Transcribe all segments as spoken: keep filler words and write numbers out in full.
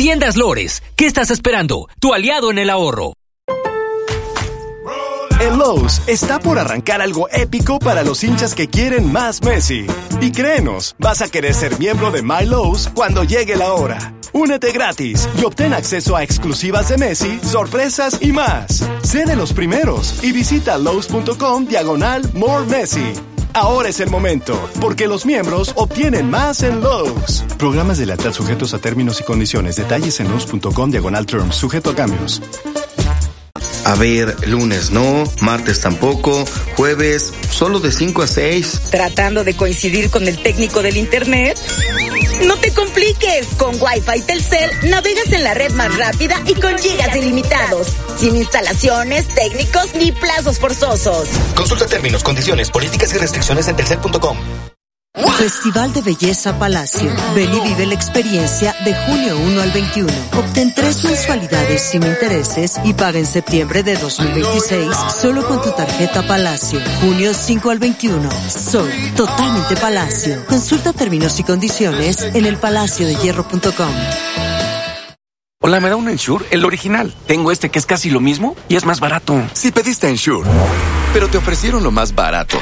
Tiendas Lores, ¿qué estás esperando? Tu aliado en el ahorro. En Lowe's está por arrancar algo épico para los hinchas que quieren más Messi. Y créenos, vas a querer ser miembro de My Lowe's cuando llegue la hora. Únete gratis y obtén acceso a exclusivas de Messi, sorpresas y más. Sé de los primeros y visita Lowe's.com diagonal More Messi. Ahora es el momento, porque los miembros obtienen más en Lowe's. Programas de lealtad sujetos a términos y condiciones. Detalles en Lowe's.com diagonal terms, sujeto a cambios. A ver, lunes no, martes tampoco, jueves solo de cinco a seis. ¿Tratando de coincidir con el técnico del internet? ¡No te compliques! Con Wi-Fi Telcel navegas en la red más rápida y con gigas ilimitados. Sin instalaciones, técnicos ni plazos forzosos. Consulta términos, condiciones, políticas y restricciones en telcel punto com. Festival de Belleza Palacio. Ven y vive la experiencia de junio uno al veintiuno. Obtén tres mensualidades sin intereses y paga en septiembre de dos mil veintiséis solo con tu tarjeta Palacio. Junio cinco al veintiuno. Sol, totalmente Palacio. Consulta términos y condiciones en el palacio de hierro punto com. Hola, ¿me da un Ensure? El original. Tengo este que es casi lo mismo y es más barato. Si pediste Ensure, pero te ofrecieron lo más barato.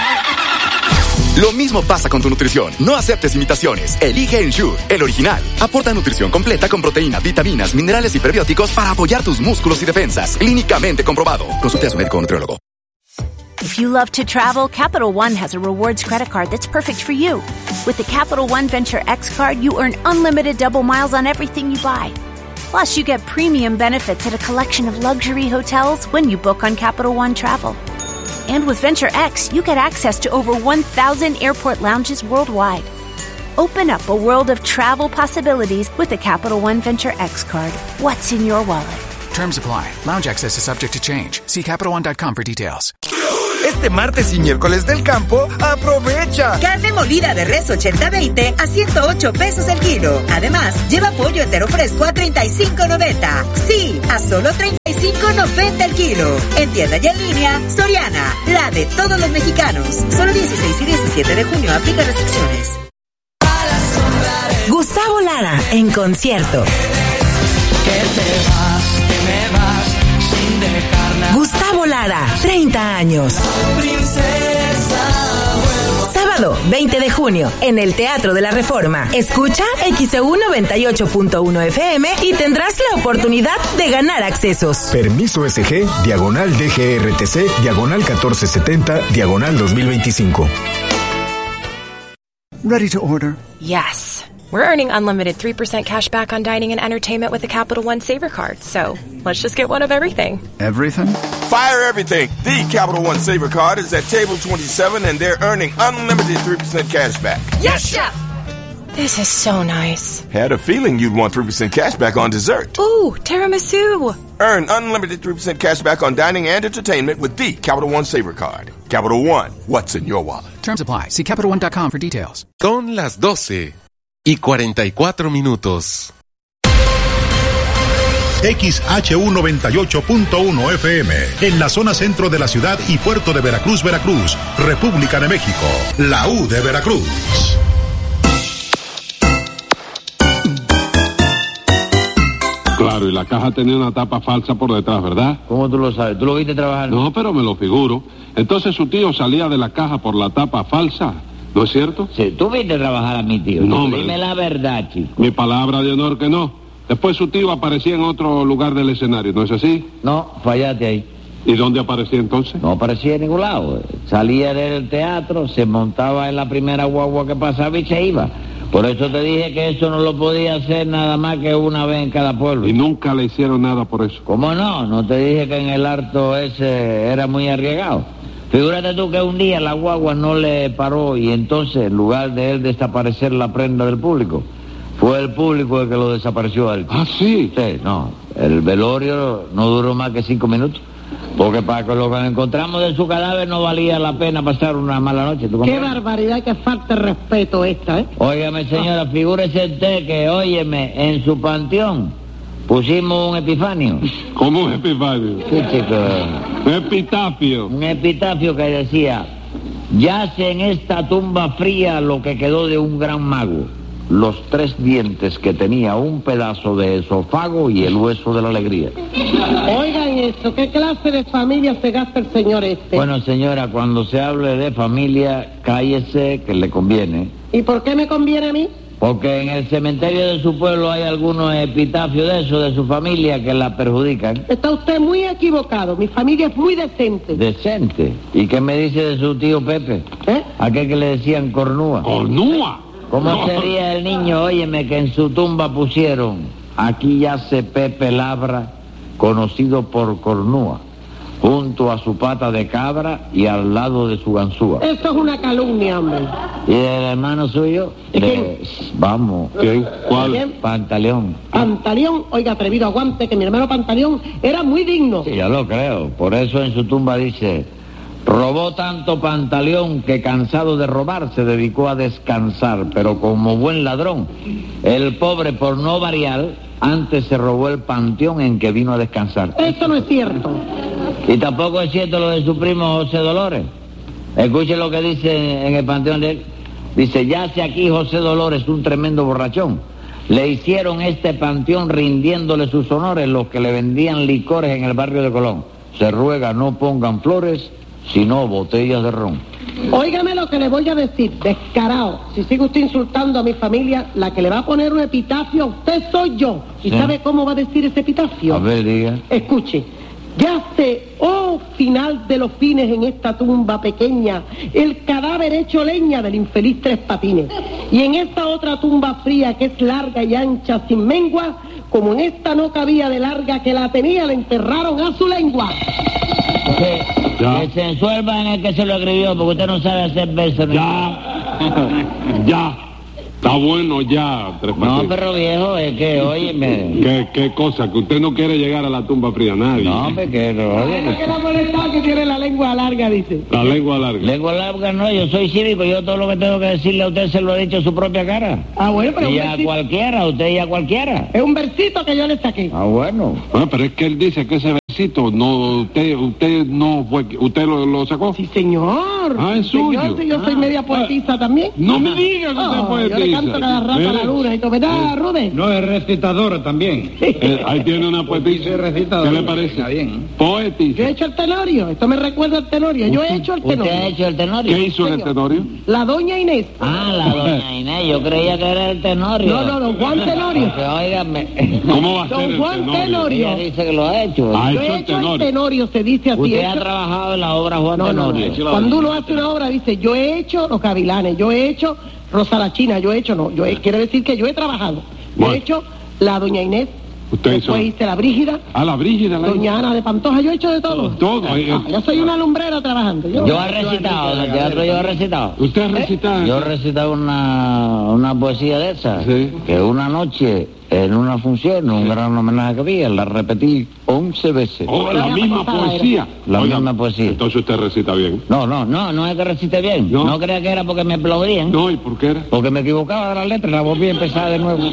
Lo mismo pasa con tu nutrición. No aceptes imitaciones. Elige Ensure, el original. Aporta nutrición completa con proteínas, vitaminas, minerales y prebióticos para apoyar tus músculos y defensas. Clínicamente comprobado. Consulte a su médico o nutriólogo. If you love to travel, Capital One has a rewards credit card that's perfect for you. With the Capital One Venture X card, you earn unlimited double miles on everything you buy. Plus, you get premium benefits at a collection of luxury hotels when you book on Capital One Travel. And with Venture X, you get access to over one thousand airport lounges worldwide. Open up a world of travel possibilities with the Capital One Venture X card. What's in your wallet? Terms apply. Lounge access is subject to change. See Capital One dot com for details. Este martes y miércoles del campo, aprovecha. Carne molida de res ochenta veinte a ciento ocho pesos el kilo. Además, lleva pollo entero fresco a treinta y cinco noventa. Sí, a solo treinta y cinco noventa el kilo. En tienda y en línea, Soriana, la de todos los mexicanos. Solo dieciséis y diecisiete de junio, aplica restricciones. Gustavo Lara en concierto. Que te vas, que me vas, sin dejar nada. Gustavo Lara, treinta años. Princesa, Sábado, veinte de junio, en el Teatro de la Reforma. Escucha X E U noventa y ocho punto uno F M y tendrás la oportunidad de ganar accesos. Permiso S G, diagonal D G R T C, diagonal catorce setenta, diagonal dos mil veinticinco. Ready to order? Yes. We're earning unlimited three percent cash back on dining and entertainment with the Capital One Saver Card. So let's just get one of everything. Everything? Fire everything. The Capital One Saver Card is at table twenty-seven and they're earning unlimited three percent cash back. Yes, Chef! This is so nice. Had a feeling you'd want three percent cash back on dessert. Ooh, tiramisu. Earn unlimited three percent cash back on dining and entertainment with the Capital One Saver Card. Capital One, what's in your wallet? Terms apply. See Capital One dot com for details. Son las doce y cuarenta y cuatro minutos. X H U noventa y ocho punto uno F M, en la zona centro de la ciudad y puerto de Veracruz, Veracruz, República de México, la U de Veracruz. Claro, y la caja tenía una tapa falsa por detrás, ¿verdad? ¿Cómo tú lo sabes? ¿Tú lo viste trabajar? No, pero me lo figuro. Entonces su tío salía de la caja por la tapa falsa, ¿no es cierto? Sí, tú viste trabajar a mi tío. No, Dime hombre. la verdad, chico. Mi palabra de honor que no. Después su tío aparecía en otro lugar del escenario, ¿no es así? No, fallaste ahí. ¿Y dónde aparecía entonces? No aparecía en ningún lado. Salía del teatro, se montaba en la primera guagua que pasaba y se iba. Por eso te dije que eso no lo podía hacer nada más que una vez en cada pueblo. Y nunca le hicieron nada por eso. ¿Cómo no? ¿No te dije que en el harto ese era muy arriesgado? Figúrate tú que un día la guagua no le paró y entonces, en lugar de él desaparecer la prenda del público, fue el público el que lo desapareció a él. ¿Ah, sí? Sí, no. El velorio no duró más que cinco minutos. Porque para que lo que encontramos de su cadáver no valía la pena pasar una mala noche. ¿Tú Qué barbaridad, qué falta de respeto esta, ¿eh? Óigame, señora, figúrese usted que, óyeme, en su panteón pusimos un epifanio. ¿Cómo un epifanio? Sí, chico. Un epitafio. Un epitafio que decía: yace en esta tumba fría lo que quedó de un gran mago. los tres dientes que tenía un pedazo de esófago y el hueso de la alegría. Oigan eso, ¿qué clase de familia se gasta el señor este? Bueno, señora, cuando se hable de familia, cállese que le conviene. ¿Y por qué me conviene a mí? Porque en el cementerio de su pueblo hay algunos epitafios de eso, de su familia, que la perjudican. Está usted muy equivocado, mi familia es muy decente. ¿Decente? ¿Y qué me dice de su tío Pepe? ¿Eh? ¿A qué que le decían cornúa? ¿Cornúa? ¿Cómo No. sería el niño? Óyeme, que en su tumba pusieron: aquí yace Pepe Labra, conocido por cornúa, junto a su pata de cabra y al lado de su ganzúa. Eso es una calumnia, hombre. ¿Y el hermano suyo? ¿Y quién? Eh, vamos. ¿Quién? ¿Cuál? ¿Quién? Pantaleón. Pantaleón, oiga, atrevido, aguante, que mi hermano Pantaleón era muy digno. Sí, ya lo creo. Por eso en su tumba dice: robó tanto Pantaleón que cansado de robar se dedicó a descansar, pero como buen ladrón, el pobre, por no variar, antes se robó el panteón en que vino a descansar. Eso no es cierto. Y tampoco es cierto lo de su primo José Dolores. Escuche lo que dice en el panteón de él. Dice: yace aquí José Dolores, un tremendo borrachón. Le hicieron este panteón rindiéndole sus honores los que le vendían licores en el barrio de Colón. Se ruega no pongan flores, sino botellas de ron. Óigame lo que le voy a decir, descarado. Si sigue usted insultando a mi familia, la que le va a poner un epitafio a usted soy yo. ¿Y Sí. sabe cómo va a decir ese epitafio? A ver, diga. Escuche. Yace, oh final de los fines, en esta tumba pequeña, el cadáver hecho leña del infeliz Tres Patines. Y en esta otra tumba fría, que es larga y ancha sin mengua, como en esta no cabía de larga que la tenía, le enterraron a su lengua. Que, que se ensuelva en el que se lo escribió, porque usted no sabe hacer versos. Ya. Ya. Está bueno ya, Tres Patines. No, pero viejo, es que, óyeme. ¿Qué, qué cosa? Que usted no quiere llegar a la tumba fría, nadie. No, hombre, que no. Es que la molestado que tiene la lengua larga, dice. La lengua larga. Lengua larga no, yo soy cívico, yo todo lo que tengo que decirle a usted se lo he dicho a su propia cara. Ah, bueno, pero Y un a versito, cualquiera, usted y a cualquiera. es un versito que yo le saqué. Ah, bueno. Ah, pero es que él dice que ese versito, no, usted, usted no fue, usted lo, lo sacó. Sí, señor. Ah, es Señor, suyo. sí, yo soy Ah. media poetisa también. No me diga que usted es Oh, poetisa. yo le canto cada rato a la luna y todo, ¿verdad, Rubén? No, es recitadora también. Eh, ahí tiene una poetisa. ¿Qué le parece? Está bien. Poetisa. Yo he hecho el tenorio, esto me recuerda al tenorio, yo he hecho el ¿Usted tenorio. ha hecho el tenorio? ¿Qué hizo en el tenorio? La doña Inés. Ah, la doña Inés, yo creía que era el tenorio. No, no, don Juan Tenorio. Porque, óigame. ¿Cómo va a ser Don el Juan tenorio? Tenorio. Ella dice que lo ha hecho. Ah, Yo hecho he el hecho el tenorio. tenorio, se dice así. Usted he ha hecho- trabajado en la obra Juan No, no, Tenorio. no. Cuando uno hace una obra dice, yo he hecho Los Gavilanes, yo he hecho Rosa la China, yo he hecho, no, yo he, quiere decir que yo he trabajado. Yo Bueno. he hecho la doña Inés, Usted después hizo. hice la Brígida, Ah, la Brígida, la doña Ana de Pantoja, yo he hecho de todo. Todo. eh, Ah, yo soy una lumbrera trabajando. Yo, Yo he recitado, en el teatro yo he recitado. ¿Usted ha recitado? Yo he recitado una, una poesía de esa, Sí. que una noche, en una función, un gran homenaje que había, la repetí once veces. Oh, la misma poesía. La Oiga, misma poesía. Entonces usted recita bien. No, no, no, no es que recite bien. No. No, crea que era porque me aplaudían. No, ¿y por qué era? Porque me equivocaba de la letra, la volví a empezar de nuevo.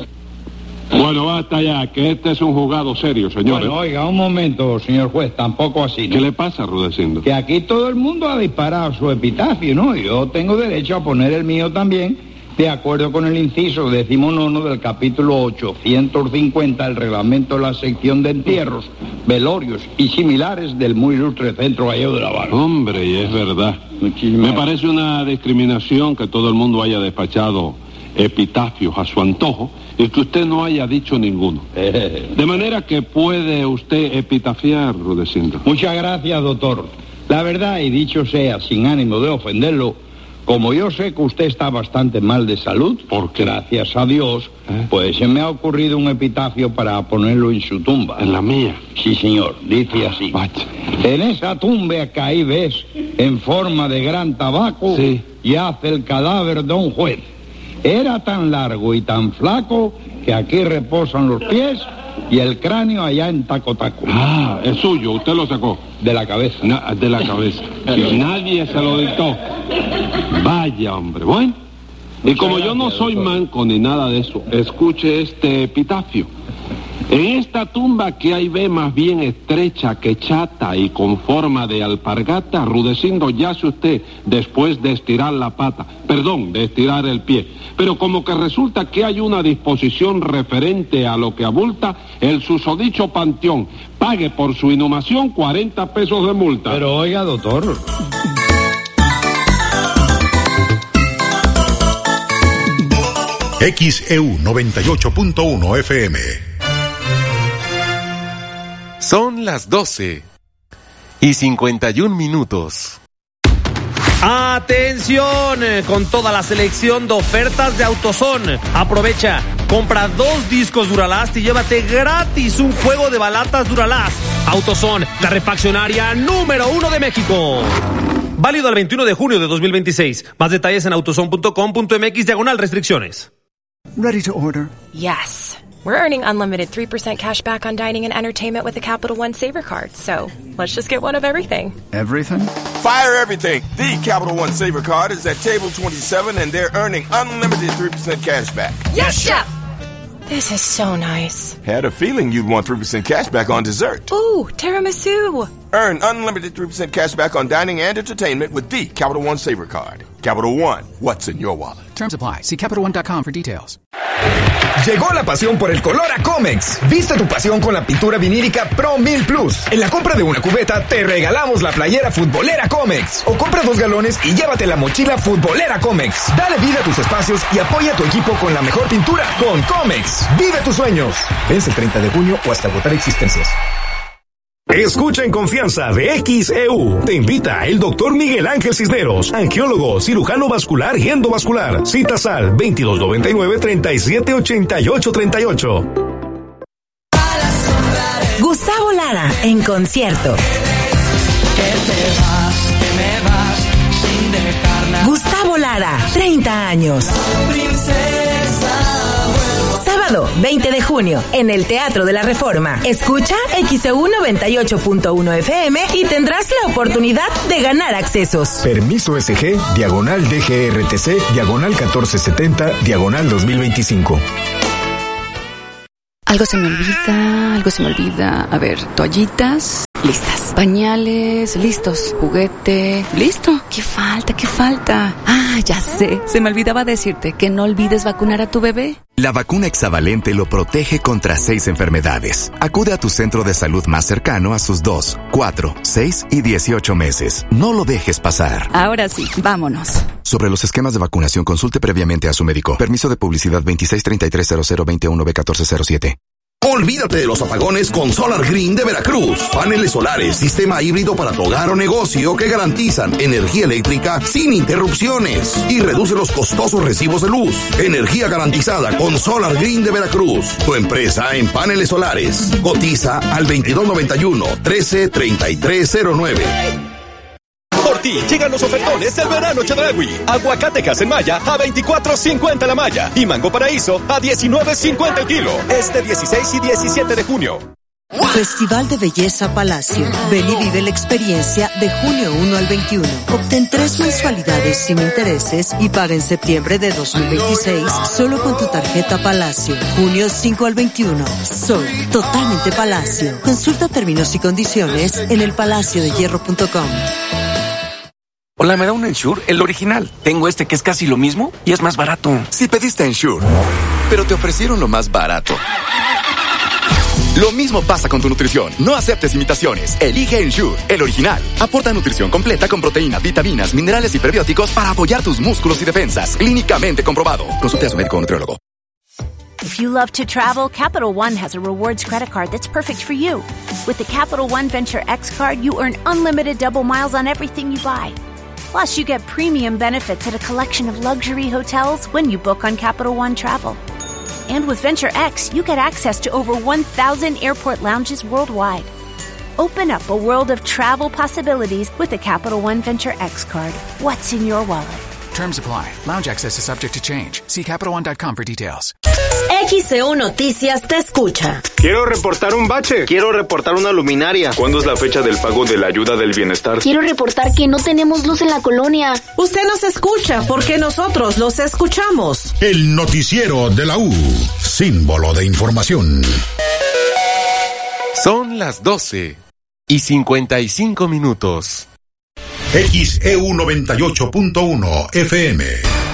Bueno, basta ya, que este es un juzgado serio, señores. Bueno, oiga, un momento, señor juez, tampoco así, ¿no? ¿Qué le pasa, Rudecindo? Que aquí todo el mundo ha disparado su epitafio, ¿no? Yo tengo derecho a poner el mío también, de acuerdo con el inciso decimonono del capítulo ochocientos cincuenta del reglamento de la sección de entierros, velorios y similares del muy ilustre Centro Gallego de La Habana. Hombre, y es verdad. Muchísimas Me parece una discriminación que todo el mundo haya despachado epitafios a su antojo y que usted no haya dicho ninguno. De manera que puede usted epitafiar, Rudecindo. Muchas gracias, doctor. La verdad, y dicho sea sin ánimo de ofenderlo, como yo sé que usted está bastante mal de salud, ¿Por qué? gracias a Dios, ¿Eh? pues se me ha ocurrido un epitafio para ponerlo en su tumba. En la mía. Sí, señor, dice así. Vaya. En esa tumba que ahí ves, en forma de gran tabaco, Sí. yace el cadáver de un juez. Era tan largo y tan flaco que aquí reposan los pies y el cráneo allá en Taco Taco. Ah, es suyo, usted lo sacó. De la cabeza. Na- de la cabeza. Y nadie se lo dictó. Vaya, hombre. Bueno. Y como yo no soy manco ni nada de eso, escuche este epitafio. En esta tumba que ahí ve más bien estrecha que chata y con forma de alpargata, Rudecindo yace usted después de estirar la pata, perdón, de estirar el pie. Pero como que resulta que hay una disposición referente a lo que abulta el susodicho panteón, pague por su inhumación cuarenta pesos de multa. Pero oiga, doctor... X E U noventa y ocho punto uno F M. Son las doce y cincuenta y un minutos. ¡Atención! Con toda la selección de ofertas de AutoZone. Aprovecha, compra dos discos Duralast y llévate gratis un juego de balatas Duralast. AutoZone, la refaccionaria número uno de México. Válido al veintiuno de junio de dos mil veintiséis. Más detalles en autozone punto com punto m x diagonal restricciones. Ready to order? Yes. We're earning unlimited three percent cash back on dining and entertainment with the Capital One Saver Card. So let's just get one of everything. Everything? Fire everything. The Capital One Saver Card is at table twenty-seven and they're earning unlimited three percent cash back. Yes, Chef! This is so nice. Had a feeling you'd want three percent cash back on dessert. Ooh, tiramisu. Earn unlimited three percent cash back on dining and entertainment with the Capital One Saver Card. Capital One, what's in your wallet? Terms apply. See Capital One dot com for details. Llegó la pasión por el color a Comex. Viste tu pasión con la pintura vinílica Pro mil Plus. En la compra de una cubeta te regalamos la playera futbolera Comex. O compra dos galones y llévate la mochila futbolera Comex. Dale vida a tus espacios y apoya a tu equipo con la mejor pintura con Comex. Vive tus sueños. Vence el treinta de junio o hasta agotar existencias. Escucha en confianza de X E U. Te invita el doctor Miguel Ángel Cisneros, angiólogo, cirujano vascular y endovascular. Citas al veintidós noventa y nueve, treinta y siete, ochenta y ocho, treinta y ocho. Gustavo Lara en concierto. Gustavo Lara, treinta años. Sábado, veinte de junio, en el Teatro de la Reforma. Escucha X E U noventa y ocho punto uno F M y tendrás la oportunidad de ganar accesos. Permiso S G, diagonal D G R T C, diagonal catorce setenta, diagonal dos mil veinticinco. Algo se me olvida, algo se me olvida. A ver, toallitas, listas. Pañales, listos. Juguete, listo. ¿Qué falta? ¿Qué falta? Ah, ya sé. Se me olvidaba decirte que no olvides vacunar a tu bebé. La vacuna hexavalente lo protege contra seis enfermedades. Acude a tu centro de salud más cercano a sus dos, cuatro, seis y dieciocho meses. No lo dejes pasar. Ahora sí, vámonos. Sobre los esquemas de vacunación, consulte previamente a su médico. Permiso de publicidad veintiséis treinta y tres cero cero veintiuno B catorce cero siete. Olvídate de los apagones con Solar Green de Veracruz. Paneles solares, sistema híbrido para tu hogar o negocio que garantizan energía eléctrica sin interrupciones y reduce los costosos recibos de luz. Energía garantizada con Solar Green de Veracruz. Tu empresa en paneles solares. Cotiza al veintidós noventa y uno, trece, treinta y tres cero nueve. Por ti llegan los ofertones del verano Chedraui. Aguacate en Maya a veinticuatro cincuenta la malla y mango paraíso a diecinueve cincuenta el kilo. Este dieciséis y diecisiete de junio. Festival de Belleza Palacio. Ven y vive la experiencia de junio uno al veintiuno. Obtén tres mensualidades sin intereses y paga en septiembre de dos mil veintiséis solo con tu tarjeta Palacio. Junio cinco al veintiuno. Sol, totalmente Palacio. Consulta términos y condiciones en el palacio de hierro punto com. Hola, ¿me da un Ensure? El original. Tengo este que es casi lo mismo y es más barato. Si pediste Ensure, pero te ofrecieron lo más barato. Lo mismo pasa con tu nutrición. No aceptes imitaciones. Elige Ensure, el original. Aporta nutrición completa con proteínas, vitaminas, minerales y prebióticos para apoyar tus músculos y defensas. Clínicamente comprobado. Consulte a su médico o nutriólogo. If you love to travel, Capital One has a rewards credit card that's perfect for you. With the Capital One Venture X card, you earn unlimited double miles on everything you buy. Plus, you get premium benefits at a collection of luxury hotels when you book on Capital One Travel. And with Venture X, you get access to over one thousand airport lounges worldwide. Open up a world of travel possibilities with the Capital One Venture X card. What's in your wallet? Terms apply. Lounge access is subject to change. See Capital One dot com for details. X E U Noticias te escucha. Quiero reportar un bache. Quiero reportar una luminaria. ¿Cuándo es la fecha del pago de la ayuda del bienestar? Quiero reportar que no tenemos luz en la colonia. Usted nos escucha porque nosotros los escuchamos. El noticiero de la U. Símbolo de información. Son las doce y cincuenta y cinco minutos. X E U noventa y ocho punto uno F M.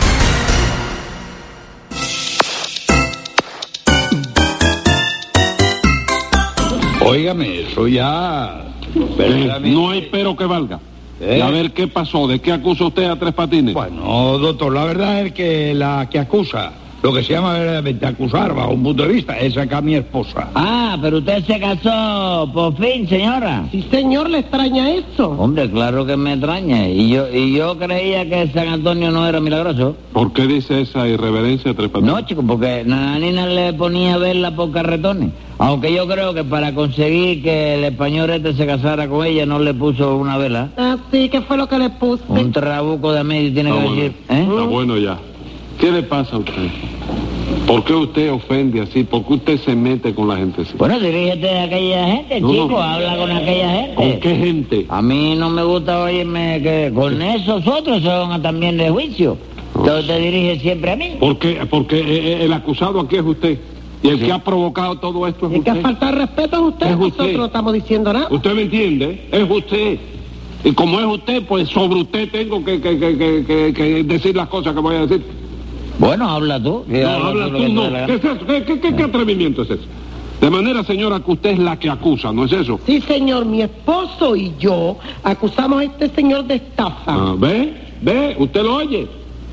Óigame, eso ya... Eh, no hay pero que valga. ¿Eh? Y a ver qué pasó, ¿de qué acusa usted a Tres Patines? Bueno, doctor, la verdad es que la que acusa, lo que se llama verdaderamente acusar bajo un punto de vista, es acá mi esposa. Ah, pero usted se casó por fin, señora. Sí, señor, ¿le extraña eso? Hombre, claro que me extraña. Y yo y yo creía que San Antonio no era milagroso. ¿Por qué dice esa irreverencia, Tres Patines? No, chico, porque Nananina le ponía a verla por carretones. Aunque yo creo que para conseguir que el español este se casara con ella no le puso una vela. Ah, sí, ¿qué fue lo que le puse? Un trabuco de medio tiene Está que bueno. decir. ¿Eh? Está bueno ya. ¿Qué le pasa a usted? ¿Por qué usted ofende así? ¿Por qué usted se mete con la gente así? Bueno, dirígete a aquella gente, No, chico, no. habla con aquella gente. ¿Con qué gente? A mí no me gusta oírme que con esos otros son también de juicio. Entonces te dirige siempre a mí. ¿Por qué? Porque eh, el acusado aquí es usted. Y el que ha provocado todo esto es ¿Y usted. que falta de respeto a usted? Es usted. Nosotros no estamos diciendo nada. ¿Usted me entiende? Es usted. Y como es usted, pues sobre usted tengo que, que, que, que, que, que decir las cosas que voy a decir. Bueno, habla tú. No, habla tú, no. ¿Qué, es eso? ¿Qué, qué, qué, qué atrevimiento es eso? De manera, señora, que usted es la que acusa, ¿no es eso? Sí, señor, mi esposo y yo acusamos a este señor de estafa. Ah, ¿ve? ¿Ve? ¿Usted lo oye?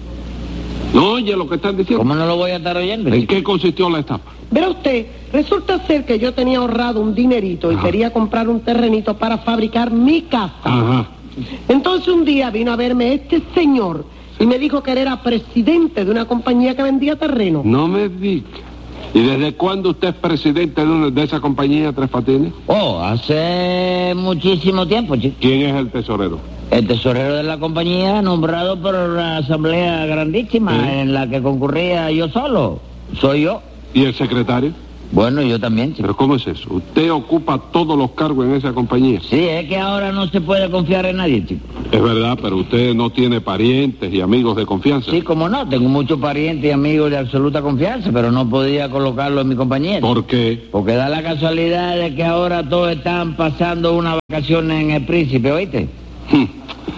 ¿No oye lo que están diciendo? ¿Cómo no lo voy a estar oyendo? ¿En qué consistió la estafa? Verá usted, resulta ser que yo tenía ahorrado un dinerito y Ajá. quería comprar un terrenito para fabricar mi casa. Ajá. Entonces un día vino a verme este señor y me dijo que él era presidente de una compañía que vendía terreno. No me diga. ¿Y desde cuándo usted es presidente de, una, de esa compañía, Tres Patines? Oh, hace muchísimo tiempo, chico. ¿Quién es el tesorero? El tesorero de la compañía nombrado por la asamblea grandísima ¿Sí? en la que concurría yo solo. Soy yo. ¿Y el secretario? Bueno, yo también, chico. ¿Pero cómo es eso? ¿Usted ocupa todos los cargos en esa compañía? Sí, es que ahora no se puede confiar en nadie, chico. Es verdad, pero usted no tiene parientes y amigos de confianza. Sí, como no, tengo muchos parientes y amigos de absoluta confianza, pero no podía colocarlo en mi compañía. ¿Por qué? Porque da la casualidad de que ahora todos están pasando una vacación en el Príncipe, ¿oíste? Hmm.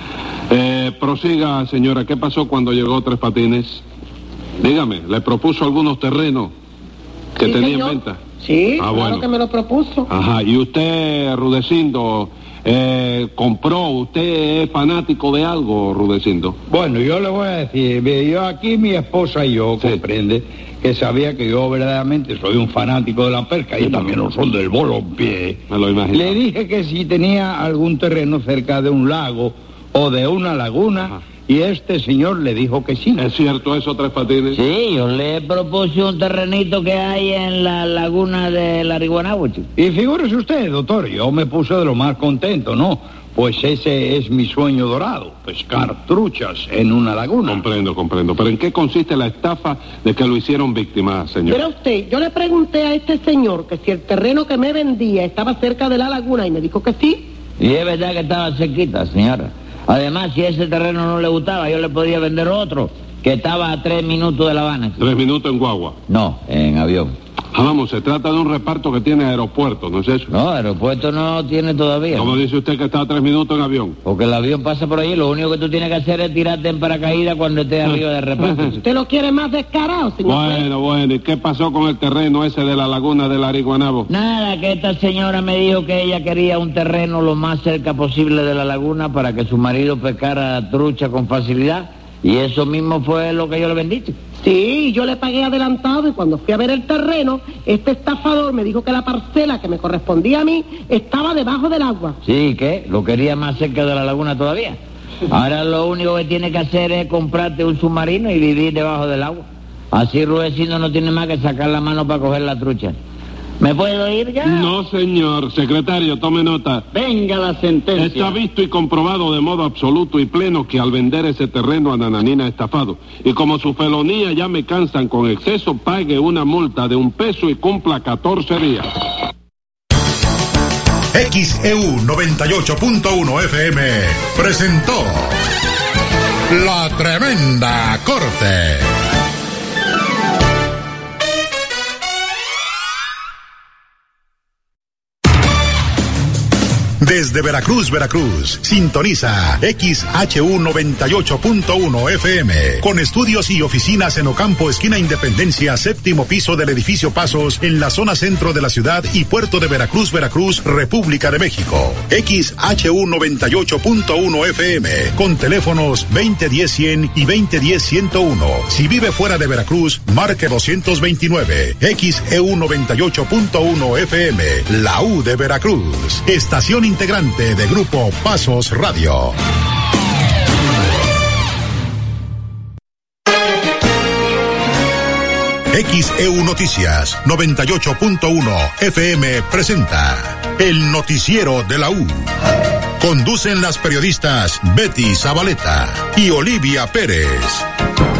Eh, prosiga, señora, ¿qué pasó cuando llegó Tres Patines? Dígame, ¿le propuso algunos terrenos que Sí, tenía señor. en venta? Sí, Ah, claro bueno. que me lo propuso. Ajá, y usted, Rudecindo, eh, compró, ¿usted es fanático de algo, Rudecindo? Bueno, yo le voy a decir, mire, yo aquí mi esposa y yo, comprende, que sabía que yo verdaderamente soy un fanático de la pesca y también lo son del balompié. Me lo imagino. Le dije que si tenía algún terreno cerca de un lago o de una laguna, Ajá. y este señor le dijo que sí. ¿Es cierto eso, Tres Patines? Sí, yo le propuse un terrenito que hay en la laguna de la Riguanabo, chico. Y figúrese usted, doctor, yo me puse de lo más contento, ¿no? Pues ese es mi sueño dorado, pescar truchas en una laguna. Comprendo, comprendo. ¿Pero en qué consiste la estafa de que lo hicieron víctima, señor? Verá usted, yo le pregunté a este señor que si el terreno que me vendía estaba cerca de la laguna y me dijo que sí. Y es verdad que estaba cerquita, señora. Además, si ese terreno no le gustaba, yo le podía vender otro, que estaba a tres minutos de La Habana. Tres minutos en guagua. No, en avión. Ah, vamos, se trata de un reparto que tiene aeropuerto, ¿no es eso? No, aeropuerto no tiene todavía. ¿Cómo dice usted que está a tres minutos en avión? Porque el avión pasa por allí, lo único que tú tienes que hacer es tirarte en paracaídas cuando estés arriba del reparto. ¿Usted lo quiere más descarado, señor? Bueno, bueno, ¿y qué pasó con el terreno ese de la laguna de la Ariguanabo? Nada, que esta señora me dijo que ella quería un terreno lo más cerca posible de la laguna para que su marido pescara trucha con facilidad. Y eso mismo fue lo que yo le vendí. Sí, yo le pagué adelantado y cuando fui a ver el terreno, este estafador me dijo que la parcela que me correspondía a mí estaba debajo del agua. Sí, ¿qué? Lo quería más cerca de la laguna todavía. Ahora lo único que tiene que hacer es comprarte un submarino y vivir debajo del agua. Así Rudecindo no tiene más que sacar la mano para coger la trucha. ¿Me puedo ir ya? No, señor. Secretario, tome nota. Venga la sentencia. Está visto y comprobado de modo absoluto y pleno que al vender ese terreno a Nananina estafado, y como su felonía ya me cansan con exceso, pague una multa de un peso y cumpla catorce días. X E U noventa y ocho punto uno F M presentó La Tremenda Corte. Desde Veracruz, Veracruz, sintoniza X H U noventa y ocho punto uno F M, con estudios y oficinas en Ocampo, esquina Independencia, séptimo piso del edificio Pasos, en la zona centro de la ciudad y puerto de Veracruz, Veracruz, República de México. X H U noventa y ocho punto uno F M, con teléfonos veinte diez cien y veinte diez ciento uno. Si vive fuera de Veracruz, marque doscientos veintinueve. X E U noventa y ocho punto uno F M, la U de Veracruz. Estación integrante de Grupo Pasos Radio. X E U Noticias noventa y ocho punto uno F M presenta el noticiero de la U. Conducen las periodistas Betty Zabaleta y Olivia Pérez.